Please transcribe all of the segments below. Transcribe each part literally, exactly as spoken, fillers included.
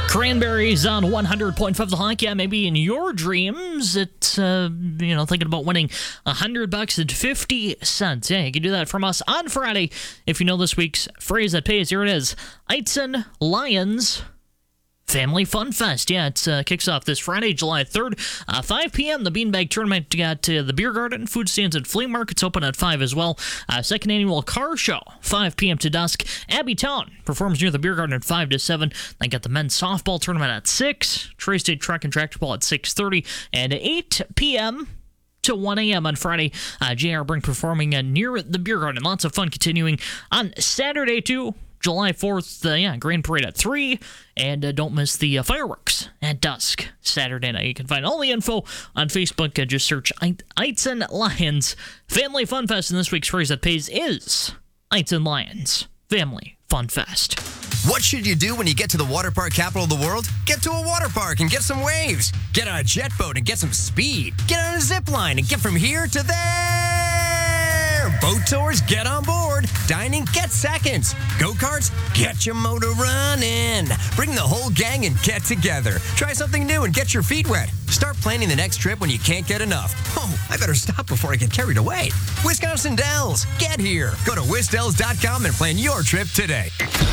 Cranberries on one hundred point five The Hawk. Yeah, maybe in your dreams, it's, uh, you know, thinking about winning one hundred bucks and fifty cents. Yeah, you can do that from us on Friday. If you know this week's phrase that pays, here it is. Eitzen Lions Family Fun Fest. Yeah, it uh, kicks off this Friday, July third, uh, five p.m. The Beanbag Tournament got uh, the beer garden, food stands, and flea markets open at five as well. Uh, second annual car show, five p.m. to dusk. Abbey Town performs near the beer garden at five to seven. They got the men's softball tournament at six. Tri-State Truck and Tractor Ball at six thirty. And eight p.m. to one a.m. on Friday. Uh, J R Brink performing uh, near the beer garden. Lots of fun continuing on Saturday, too. July fourth, uh, yeah, Grand Parade at three, and uh, don't miss the uh, fireworks at dusk Saturday night. You can find all the info on Facebook. Uh, just search Eitzen Lions Family Fun Fest, and this week's phrase that pays is Eitzen Lions Family Fun Fest. What should you do when you get to the water park capital of the world? Get to a water park and get some waves. Get on a jet boat and get some speed. Get on a zip line and get from here to there. Boat tours, get on board. Dining, get seconds. Go-karts, get your motor running. Bring the whole gang and get together. Try something new and get your feet wet. Start planning the next trip when you can't get enough. Oh, I better stop before I get carried away. Wisconsin Dells, get here. Go to wisdells dot com and plan your trip today.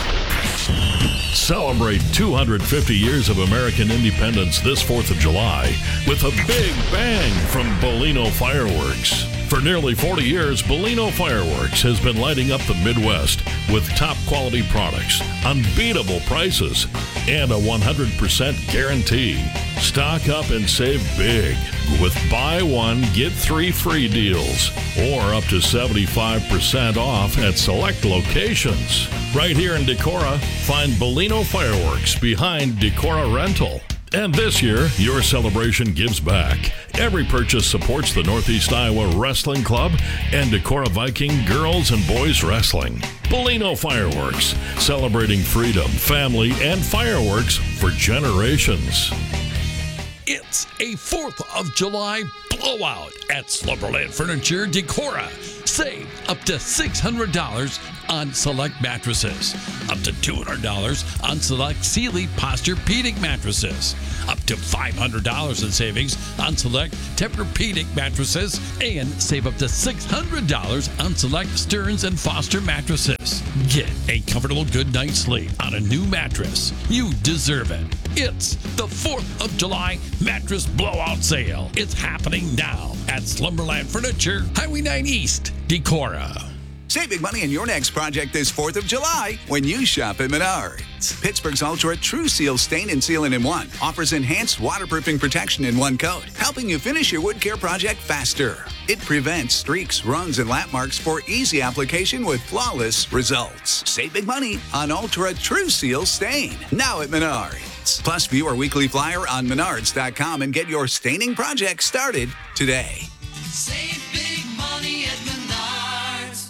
Celebrate two hundred fifty years of American independence this fourth of July with a big bang from Bolino Fireworks. For nearly forty years, Bolino Fireworks has been lighting up the Midwest with top quality products, unbeatable prices, and a one hundred percent guarantee. Stock up and save big with buy one, get three free deals or up to seventy-five percent off at select locations. Right here in Decorah, find Bolino Fireworks behind Decorah Rental. And this year, your celebration gives back. Every purchase supports the Northeast Iowa Wrestling Club and Decorah Viking Girls and Boys Wrestling. Bolino Fireworks, celebrating freedom, family, and fireworks for generations. It's a fourth of July blowout at Slumberland Furniture Decorah. Save up to six hundred dollars on select mattresses, up to two hundred dollars on select Sealy Posturepedic mattresses, up to five hundred dollars in savings on select Tempur-Pedic mattresses, and save up to six hundred dollars on select Stearns and Foster mattresses. Get a comfortable good night's sleep on a new mattress. You deserve it. It's the fourth of July mattress blowout sale. It's happening now at Slumberland Furniture, Highway nine East, Decorah. Save big money on your next project this fourth of July when you shop at Menards. Pittsburgh's Ultra True Seal Stain and Sealant in One offers enhanced waterproofing protection in one coat, helping you finish your wood care project faster. It prevents streaks, runs, and lap marks for easy application with flawless results. Save big money on Ultra True Seal Stain, now at Menards. Plus, view our weekly flyer on menards dot com and get your staining project started today. Save big money at Menards.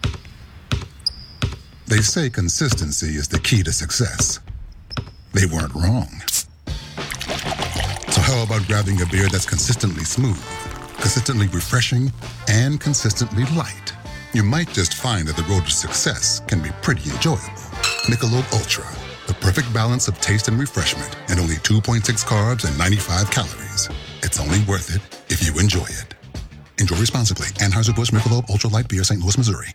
They say consistency is the key to success. They weren't wrong. So how about grabbing a beer that's consistently smooth, consistently refreshing, and consistently light? You might just find that the road to success can be pretty enjoyable. Michelob Ultra, the perfect balance of taste and refreshment, and only two point six carbs and ninety-five calories. It's only worth it if you enjoy it. Enjoy responsibly. Anheuser-Busch Michelob Ultra Light Beer, Saint Louis, Missouri.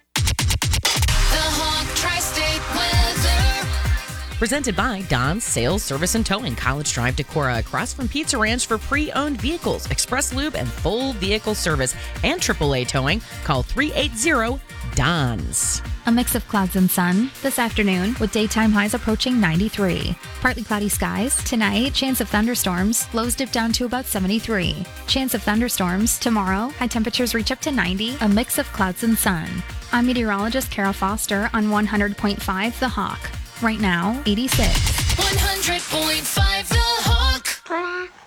Presented by Don's Sales, Service, and Towing, College Drive, Decorah, across from Pizza Ranch for pre-owned vehicles, express lube, and full vehicle service, and triple A towing. Call three eight zero, D O N S. A mix of clouds and sun this afternoon with daytime highs approaching ninety-three. Partly cloudy skies. Tonight, chance of thunderstorms. Lows dip down to about seventy-three. Chance of thunderstorms. Tomorrow, high temperatures reach up to ninety. A mix of clouds and sun. I'm meteorologist Kara Foster on one hundred point five The Hawk. Right now, eighty-six. one hundred point five The Hawk.